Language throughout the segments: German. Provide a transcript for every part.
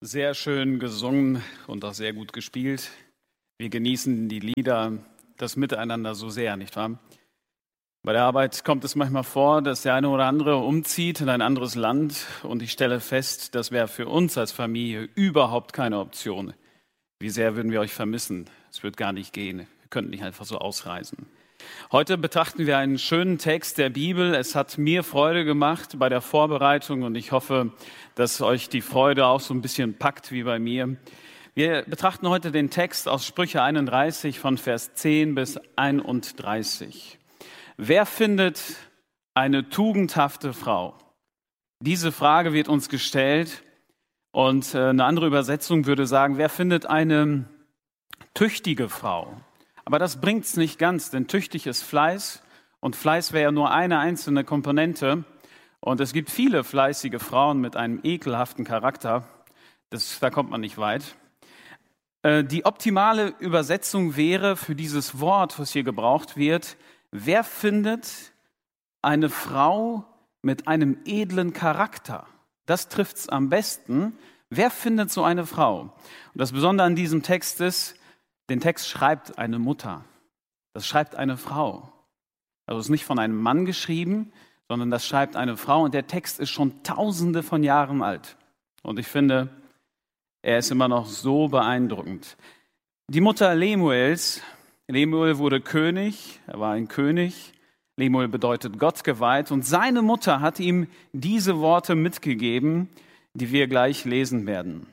Sehr schön gesungen und auch sehr gut gespielt. Wir genießen die Lieder, das Miteinander so sehr, nicht wahr? Bei der Arbeit kommt es manchmal vor, dass der eine oder andere umzieht in ein anderes Land und ich stelle fest, das wäre für uns als Familie überhaupt keine Option. Wie sehr würden wir euch vermissen? Es wird gar nicht gehen. Wir könnten nicht einfach so ausreisen. Heute betrachten wir einen schönen Text der Bibel. Es hat mir Freude gemacht bei der Vorbereitung und ich hoffe, dass euch die Freude auch so ein bisschen packt wie bei mir. Wir betrachten heute den Text aus Sprüche 31 von Vers 10 bis 31. Wer findet eine tugendhafte Frau? Diese Frage wird uns gestellt und eine andere Übersetzung würde sagen, wer findet eine tüchtige Frau? Aber das bringt's nicht ganz, denn tüchtig ist Fleiß und Fleiß wäre ja nur eine einzelne Komponente. Und es gibt viele fleißige Frauen mit einem ekelhaften Charakter. Da kommt man nicht weit. Die optimale Übersetzung wäre für dieses Wort, was hier gebraucht wird, wer findet eine Frau mit einem edlen Charakter? Das trifft's am besten. Wer findet so eine Frau? Und das Besondere an diesem Text ist, den Text schreibt eine Mutter. Das schreibt eine Frau. Also es ist nicht von einem Mann geschrieben, sondern das schreibt eine Frau. Und der Text ist schon Tausende von Jahren alt. Und ich finde, er ist immer noch so beeindruckend. Die Mutter Lemuels, Lemuel wurde König, er war ein König. Lemuel bedeutet Gott geweiht. Und seine Mutter hat ihm diese Worte mitgegeben, die wir gleich lesen werden.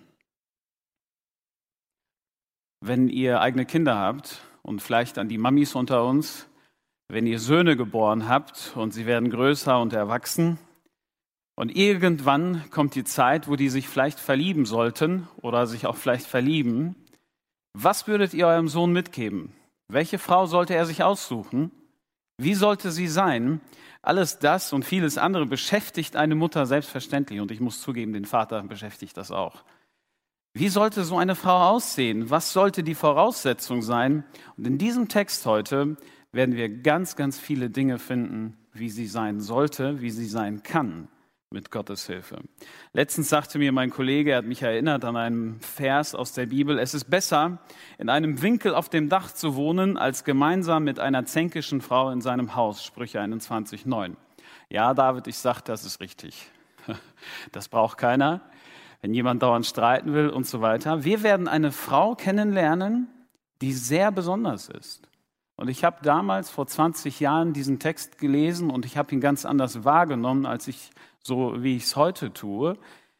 Wenn ihr eigene Kinder habt und vielleicht an die Mamis unter uns, wenn ihr Söhne geboren habt und sie werden größer und erwachsen und irgendwann kommt die Zeit, wo die sich vielleicht verlieben sollten oder sich auch vielleicht verlieben, was würdet ihr eurem Sohn mitgeben? Welche Frau sollte er sich aussuchen? Wie sollte sie sein? Alles das und vieles andere beschäftigt eine Mutter selbstverständlich und ich muss zugeben, den Vater beschäftigt das auch. Wie sollte so eine Frau aussehen? Was sollte die Voraussetzung sein? Und in diesem Text heute werden wir ganz, ganz viele Dinge finden, wie sie sein sollte, wie sie sein kann, mit Gottes Hilfe. Letztens sagte mir mein Kollege, er hat mich erinnert an einen Vers aus der Bibel, es ist besser, in einem Winkel auf dem Dach zu wohnen, als gemeinsam mit einer zänkischen Frau in seinem Haus, Sprüche 21,9. Ja, David, ich sag, das ist richtig. Das braucht keiner. Wenn jemand dauernd streiten will und so weiter. Wir werden eine Frau kennenlernen, die sehr besonders ist. Und ich habe damals vor 20 Jahren diesen Text gelesen und ich habe ihn ganz anders wahrgenommen, wie ich es heute tue.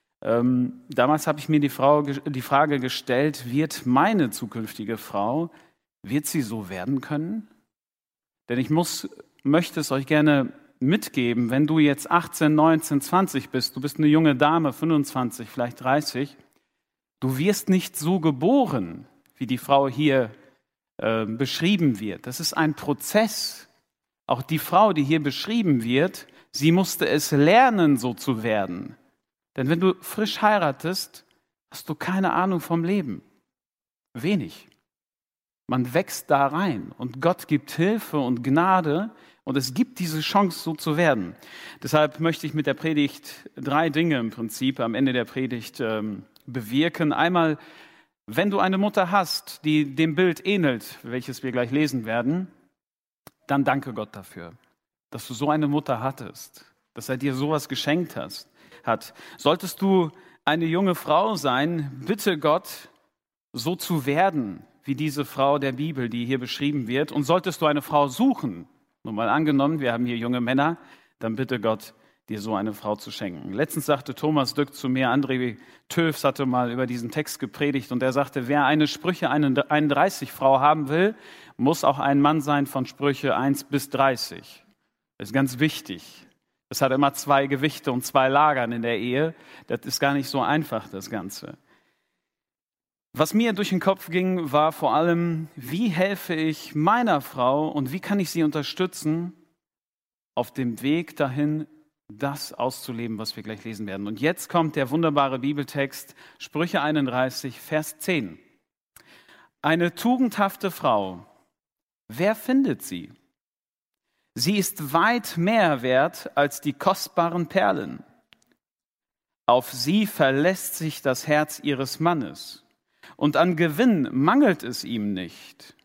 Damals habe ich mir die Frage gestellt, wird meine zukünftige Frau, wird sie so werden können? Denn ich möchte es euch gerne mitgeben, wenn du jetzt 18, 19, 20 bist, du bist eine junge Dame, 25, vielleicht 30, du wirst nicht so geboren, wie die Frau hier beschrieben wird. Das ist ein Prozess. Auch die Frau, die hier beschrieben wird, sie musste es lernen, so zu werden. Denn wenn du frisch heiratest, hast du keine Ahnung vom Leben. Wenig. Man wächst da rein und Gott gibt Hilfe und Gnade und es gibt diese Chance, so zu werden. Deshalb möchte ich mit der Predigt 3 Dinge im Prinzip am Ende der Predigt bewirken. Einmal, wenn du eine Mutter hast, die dem Bild ähnelt, welches wir gleich lesen werden, dann danke Gott dafür, dass du so eine Mutter hattest, dass er dir sowas geschenkt hat. Solltest du eine junge Frau sein, bitte Gott, so zu werden, wie diese Frau der Bibel, die hier beschrieben wird. Und solltest du eine Frau suchen, nur mal angenommen, wir haben hier junge Männer, dann bitte Gott, dir so eine Frau zu schenken. Letztens sagte Thomas Dück zu mir, André Töfs hatte mal über diesen Text gepredigt und er sagte, wer eine Sprüche 31 Frau haben will, muss auch ein Mann sein von Sprüche 1 bis 30. Das ist ganz wichtig. Es hat immer 2 Gewichte und 2 Lagern in der Ehe. Das ist gar nicht so einfach, das Ganze. Was mir durch den Kopf ging, war vor allem, wie helfe ich meiner Frau und wie kann ich sie unterstützen auf dem Weg dahin, das auszuleben, was wir gleich lesen werden. Und jetzt kommt der wunderbare Bibeltext, Sprüche 31, Vers 10. Eine tugendhafte Frau, wer findet sie? Sie ist weit mehr wert als die kostbaren Perlen. Auf sie verlässt sich das Herz ihres Mannes, und an Gewinn mangelt es ihm nicht.